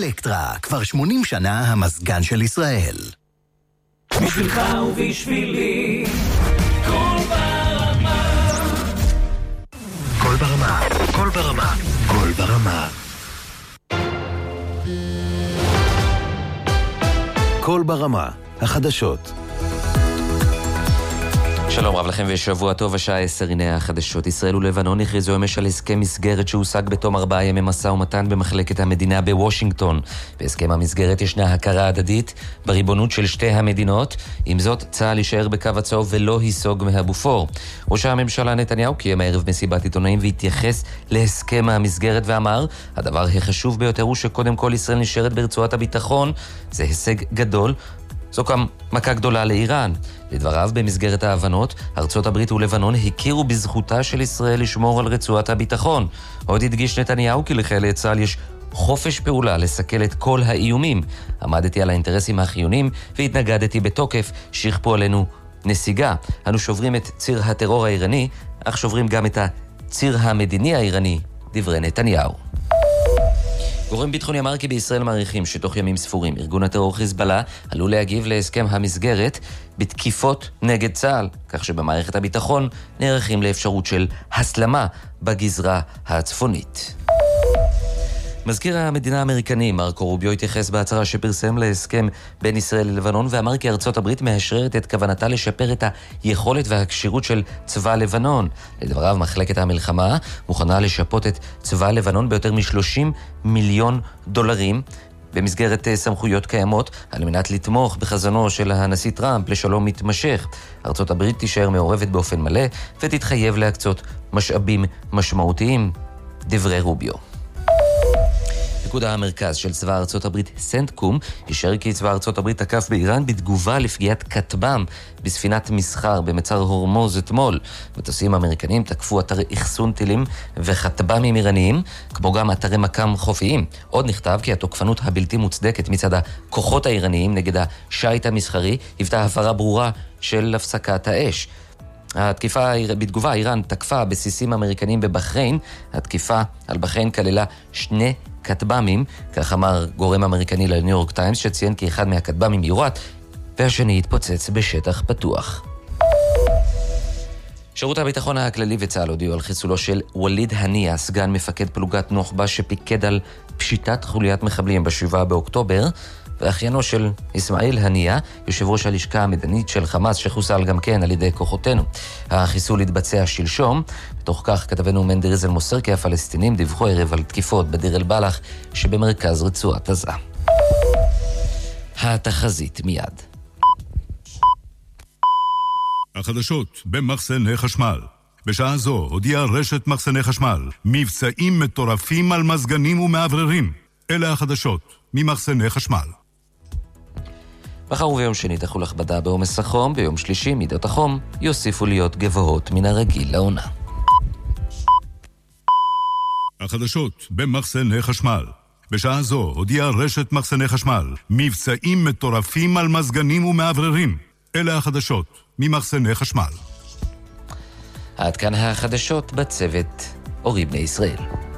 אלקטרה, כבר 80 שנה המזגן של ישראל. בשבילך ובשבילי, כל ברמה. כל ברמה, כל ברמה, כל ברמה. כל ברמה, החדשות. שלום רב לכם ושבוע טוב, השעה 10, הנה החדשות. ישראל ולבנון הכריזו אמש על הסכם מסגרת שהושג בתום 4 ימי משא ומתן במחלקת המדינה בוושינגטון. בהסכם המסגרת ישנה הכרה הדדית בריבונות של שתי המדינות. עם זאת, צה"ל יישאר בקו הצהוב ולא ייסוג מהבופור. ראש הממשלה נתניהו קיים הערב מסיבת עיתונאים והתייחס להסכם המסגרת ואמר, הדבר החשוב ביותר הוא שקודם כל ישראל נשארת ברצועת הביטחון. זה הישג גדול. זו גם מכה גדולה לאיראן. לדבריו, במסגרת ההבנות, ארצות הברית ולבנון הכירו בזכותה של ישראל לשמור על רצועת הביטחון. עוד הדגיש נתניהו כי לחיילי צה"ל יש חופש פעולה לסכל את כל האיומים. עמדתי על האינטרסים החיוניים והתנגדתי בתוקף שיכפו עלינו נסיגה. אנו שוברים את ציר הטרור האיראני, אך שוברים גם את הציר המדיני האיראני, דברי נתניהו. גורם ביטחוני אמר כי בישראל מעריכים שתוך ימים ספורים ארגון הטרור חיזבאללה עלול להגיב להסכם המסגרת בתקיפות נגד צה"ל, כך שבמערכת הביטחון נערכים לאפשרות של הסלמה בגזרה הצפונית. מזכיר המדינה האמריקני מרקו רוביו התייחס בהצהרה שפרסם להסכם בין ישראל ללבנון ואמר כי ארצות הברית מאשררת את כוונתה לשפר את היכולת והכשירות של צבא לבנון. לדבריו, מחלקת המלחמה מוכנה לשפות את צבא לבנון ביותר מ$30 מיליון במסגרת סמכויות קיימות על מנת לתמוך בחזונו של הנשיא טראמפ לשלום מתמשך. ארצות הברית תישאר מעורבת באופן מלא ותתחייב להקצות משאבים משמעותיים, דברי רוביו. פיקוד המרכז של צבא ארצות הברית סנטקום אישר כי צבא ארצות הברית תקף באיראן בתגובה לפגיעת כטב"ם בספינת מסחר במצר הורמוז אתמול. מטוסים אמריקנים תקפו אתרי אחסון טילים וכטב"מים איראניים, כמו גם אתרי מקם חופיים. עוד נכתב כי התוקפנות הבלתי מוצדקת מצד הכוחות האיראניים נגד השייט המסחרי היוותה הפרה ברורה של הפסקת האש. בתגובה איראן תקפה בסיסים אמריקנים בבחריין. התקיפה על בחריין כללה 2 כטב"מים, כך אמר גורם אמריקני לניו יורק טיימס, שציין כי אחד מהכטב"מים יורט והשני התפוצץ בשטח פתוח. שירות הביטחון הכללי וצה"ל הודיעו על חיסולו של וליד הנייה, סגן מפקד פלוגת נוח'בה שפיקד על פשיטת חוליית מחבלים ב7 באוקטובר, ואחיינו של אסמאעיל הנייה, יושב ראש הלשכה המדינית של חמאס, שחוסל גם כן על ידי כוחותינו. החיסול התבצע שלשום. בתוך כך כתבנו מנדר איזל מוסר כי הפלסטינים דיווחו ערב על תקיפות בדיר אל בלח שבמרכז רצועת עזה. התחזית מיד. החדשות במחסני חשמל. בשעה זו הודיעה רשת מחסני חשמל מבצעים מטורפים על מזגנים ומעבררים. אלה החדשות ממחסני חשמל. מחר וביום שני תחול הכבדה בעומס החום, ביום שלישי מידות החום יוסיפו להיות גבוהות מן הרגיל לעונה. החדשות במחסני חשמל. בשעה זו הודיעה רשת מחסני חשמל מבצעים מטורפים על מזגנים ומעבררים. אלה החדשות ממחסני חשמל. עד כאן החדשות, בצוות אורי בני ישראל.